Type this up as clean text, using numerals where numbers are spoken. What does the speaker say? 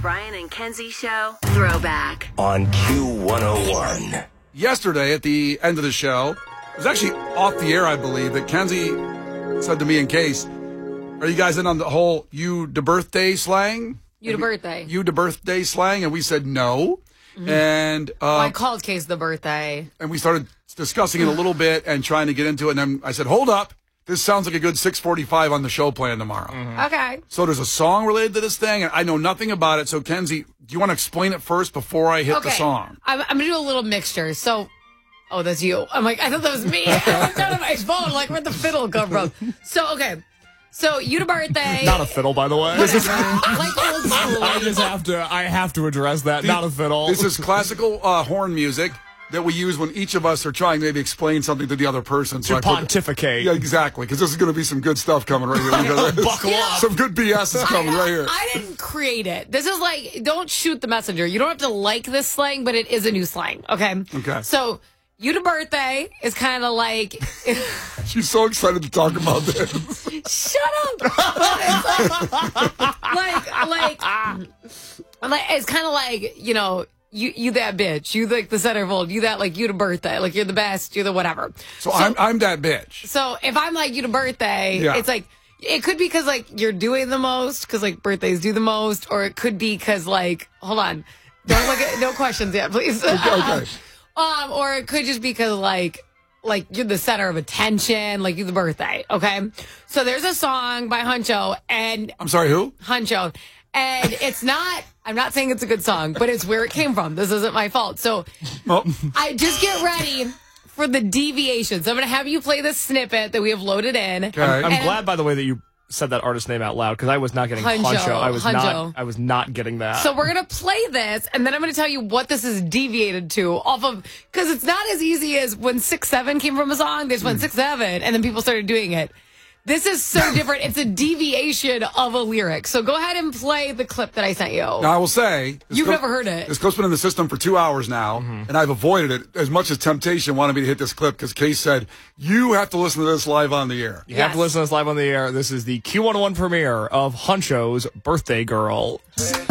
Brian and Kenzie Show Throwback on Q101. Yesterday at the end of the show, it was actually off the air, I believe, that Kenzie said to me in case, are you guys in on the whole you de birthday slang? You de birthday. You de birthday slang? And we said no. Mm-hmm. And I called Case the birthday. And we started discussing it a little bit and trying to get into it. And then I said, hold up. This sounds like a good 6:45 on the show plan tomorrow. Mm-hmm. Okay. So there's a song related to this thing, and I know nothing about it. So, Kenzie, do you want to explain it first before I hit the song? I'm going to do a little mixture. So, oh, that's you. I'm like, I thought that was me. I looked down at my phone, like, where'd the fiddle come from? So, okay. So, you to birthday. Not a fiddle, by the way. Like old school. I have to address that. Not a fiddle. This is classical horn music that we use when each of us are trying to maybe explain something to the other person. So pontificate. Yeah, exactly, because this is going to be some good stuff coming right here. Buckle up. Some good BS is coming right here. I didn't create it. This is like, don't shoot the messenger. You don't have to like this slang, but it is a new slang, okay? Okay. So, you to birthday is kind of like... She's so excited to talk about this. Shut up! Like, it's kind of like, you know... You that bitch. You like the centerfold. You that like you to birthday. Like you're the best. You're the whatever. So I'm that bitch. So if I'm like you to birthday, yeah. It's like it could be because like you're doing the most because like birthdays do the most, or it could be because like hold on, don't look at no questions yet, please. Okay. Or it could just be because like you're the center of attention, like you're the birthday. Okay. So there's a song by Huncho and I'm sorry, who? Huncho. And it's not, I'm not saying it's a good song, but it's where it came from. This isn't my fault. So I just get ready for the deviation. So I'm going to have you play this snippet that we have loaded in. Okay. I'm glad, by the way, that you said that artist name out loud because I was not getting Huncho. I was not getting that. So we're going to play this, and then I'm going to tell you what this is deviated to off of, because it's not as easy as when 6-7 came from a song. They just went 6-7, and then people started doing it. This is so different. It's a deviation of a lyric. So go ahead and play the clip that I sent you. Now, I will say... You've never heard it. This clip's been in the system for 2 hours now, and I've avoided it as much as temptation wanted me to hit this clip because Case said, you have to listen to this live on the air. You have to listen to this live on the air. This is the Q101 premiere of Huncho's Birthday Girl.